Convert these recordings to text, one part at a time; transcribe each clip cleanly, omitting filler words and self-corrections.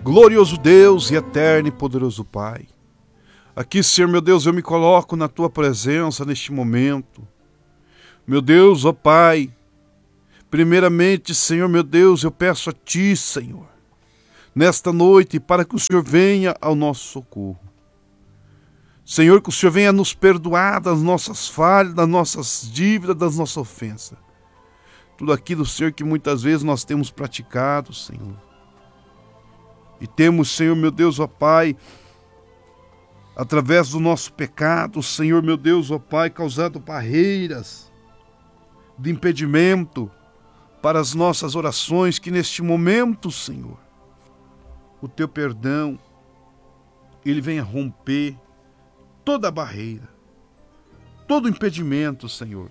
Glorioso Deus e eterno e poderoso Pai, aqui, Senhor meu Deus, eu me coloco na Tua presença neste momento. Meu Deus, ó Pai, primeiramente, Senhor meu Deus, eu peço a Ti, Senhor, nesta noite, para que o Senhor venha ao nosso socorro. Senhor, que o Senhor venha nos perdoar das nossas falhas, das nossas dívidas, das nossas ofensas. Tudo aquilo, Senhor, que muitas vezes nós temos praticado, Senhor. E temos, Senhor meu Deus, ó Pai, através do nosso pecado, Senhor meu Deus, ó Pai, causado barreiras de impedimento para as nossas orações, que neste momento, Senhor, o Teu perdão, Ele venha romper toda a barreira, todo impedimento, Senhor,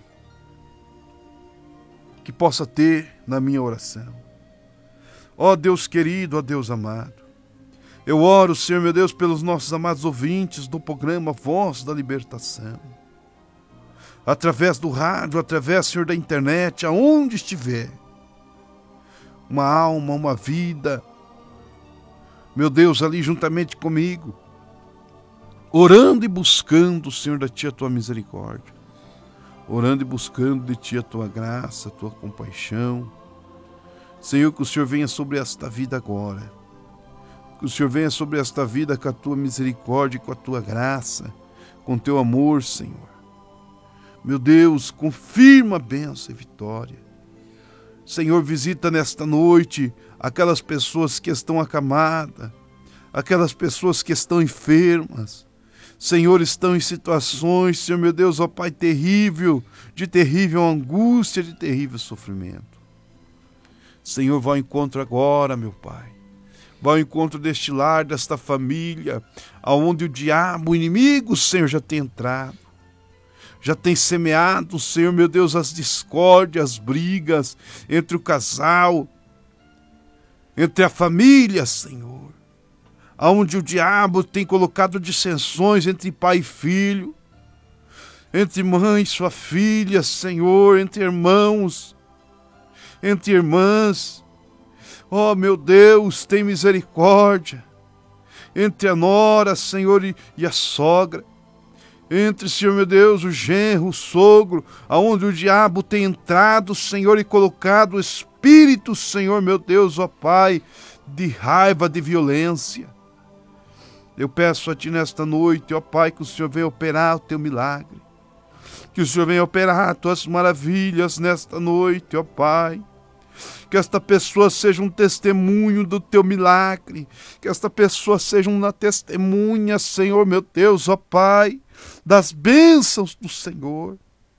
que possa ter na minha oração. Ó Deus querido, ó Deus amado, eu oro, Senhor meu Deus, pelos nossos amados ouvintes do programa Voz da Libertação. Através do rádio, através, Senhor, da internet, aonde estiver. Uma alma, uma vida. Meu Deus, ali juntamente comigo. Orando e buscando, Senhor, da Ti a Tua misericórdia. Orando e buscando de Ti a Tua graça, a Tua compaixão. Senhor, que o Senhor venha sobre esta vida agora. Que o Senhor venha sobre esta vida com a Tua misericórdia, com a Tua graça, com o Teu amor, Senhor. Meu Deus, confirma a bênção e vitória. Senhor, visita nesta noite aquelas pessoas que estão acamadas, aquelas pessoas que estão enfermas. Senhor, estão em situações, Senhor meu Deus, ó Pai, terrível, de terrível angústia, de terrível sofrimento. Senhor, vá ao encontro agora, meu Pai. Vá ao encontro deste lar, desta família, aonde o diabo, o inimigo, Senhor, já tem entrado. Já tem semeado, Senhor, meu Deus, as discórdias, as brigas entre o casal, entre a família, Senhor. Aonde o diabo tem colocado dissensões entre pai e filho, entre mãe e sua filha, Senhor, entre irmãos, entre irmãs. Oh, meu Deus, tem misericórdia. Entre a nora, Senhor, e a sogra. Entre, Senhor, meu Deus, o genro, o sogro, aonde o diabo tem entrado, Senhor, e colocado o espírito, Senhor, meu Deus, ó Pai, de raiva, de violência. Eu peço a Ti nesta noite, ó Pai, que o Senhor venha operar o Teu milagre. Que o Senhor venha operar as Tuas maravilhas nesta noite, ó Pai. Que esta pessoa seja um testemunho do Teu milagre. Que esta pessoa seja uma testemunha, Senhor, meu Deus, ó Pai, das bênçãos do Senhor.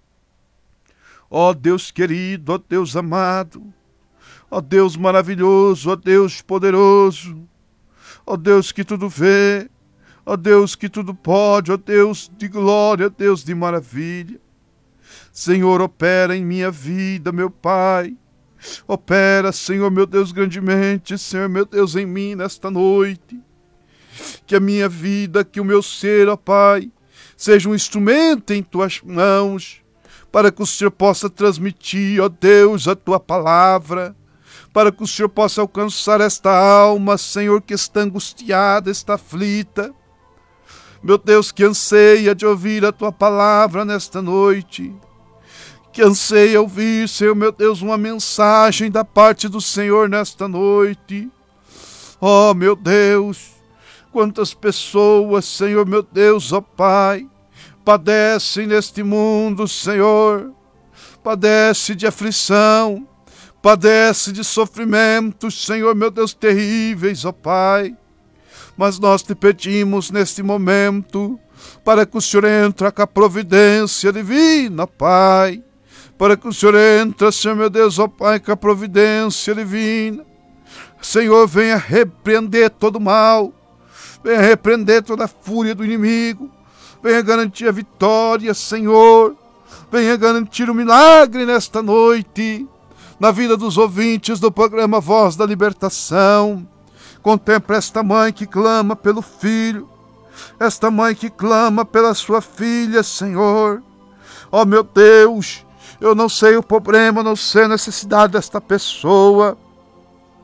Ó Deus querido, ó Deus amado, ó Deus maravilhoso, ó Deus poderoso, ó Deus que tudo vê, ó Deus que tudo pode, ó Deus de glória, ó Deus de maravilha. Senhor, opera em minha vida, meu Pai. Opera, Senhor, meu Deus, grandemente, Senhor, meu Deus, em mim nesta noite. Que a minha vida, que o meu ser, ó Pai, seja um instrumento em Tuas mãos, para que o Senhor possa transmitir, ó Deus, a Tua palavra, para que o Senhor possa alcançar esta alma, Senhor, que está angustiada, está aflita. Meu Deus, que anseia de ouvir a Tua palavra nesta noite. Que anseia ouvir, Senhor, meu Deus, uma mensagem da parte do Senhor nesta noite. Oh, meu Deus, quantas pessoas, Senhor, meu Deus, ó Pai, padecem neste mundo, Senhor. Padece de aflição, padece de sofrimentos, Senhor, meu Deus, terríveis, ó Pai. Mas nós Te pedimos neste momento, para que o Senhor entre com a providência divina, Pai. Para que o Senhor entre, Senhor meu Deus, ó Pai, com a providência divina. Senhor, venha repreender todo o mal, venha repreender toda a fúria do inimigo, venha garantir a vitória, Senhor, venha garantir o milagre nesta noite, na vida dos ouvintes do programa Voz da Libertação. Contempla esta mãe que clama pelo filho, esta mãe que clama pela sua filha, Senhor. Ó meu Deus, eu não sei o problema, não sei a necessidade desta pessoa,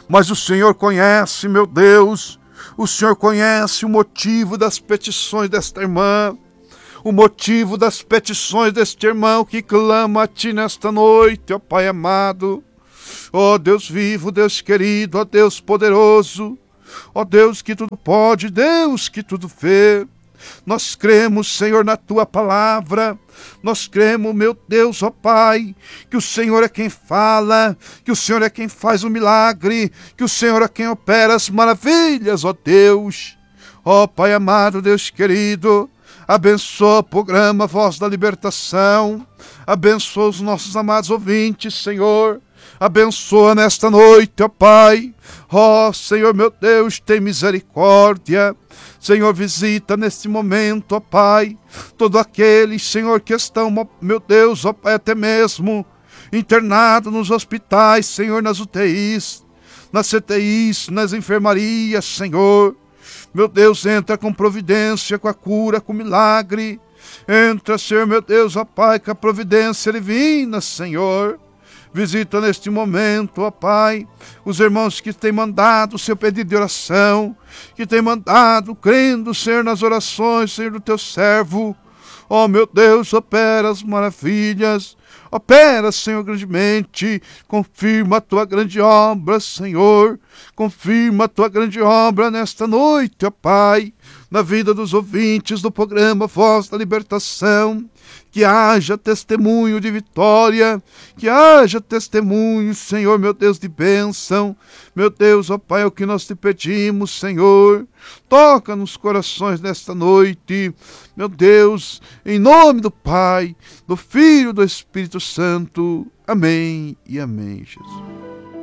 Mas o Senhor conhece, meu Deus, o Senhor conhece o motivo das petições desta irmã, o motivo das petições deste irmão que clama a Ti nesta noite, ó Pai amado. Ó Deus vivo, Deus querido, ó Deus poderoso, ó Deus que tudo pode, Deus que tudo vê. Nós cremos, Senhor, na Tua palavra. Nós cremos, meu Deus, ó Pai, que o Senhor é quem fala, que o Senhor é quem faz o milagre, que o Senhor é quem opera as maravilhas, ó Deus. Ó Pai amado, Deus querido, abençoa o programa Voz da Libertação, abençoa os nossos amados ouvintes, Senhor. Abençoa nesta noite, ó Pai. Ó Senhor, meu Deus, tem misericórdia. Senhor, visita neste momento, ó Pai, todos aqueles, Senhor, que estão, meu Deus, ó Pai, até mesmo internados nos hospitais, Senhor, nas UTIs, nas CTIs, nas enfermarias, Senhor. Meu Deus, entra com providência, com a cura, com o milagre. Entra, Senhor, meu Deus, ó Pai, com a providência divina, Senhor. Visita neste momento, ó Pai, os irmãos que têm mandado o seu pedido de oração, que têm mandado, crendo, Senhor, nas orações, Senhor, do teu servo. Ó meu Deus, opera as maravilhas, opera, Senhor, grandemente, confirma a tua grande obra, Senhor, confirma a tua grande obra nesta noite, ó Pai, na vida dos ouvintes do programa Voz da Libertação. Que haja testemunho de vitória, que haja testemunho, Senhor, meu Deus, de bênção. Meu Deus, ó Pai, é o que nós te pedimos, Senhor. Toca nos corações desta noite, meu Deus, em nome do Pai, do Filho e do Espírito Santo. Amém e amém, Jesus.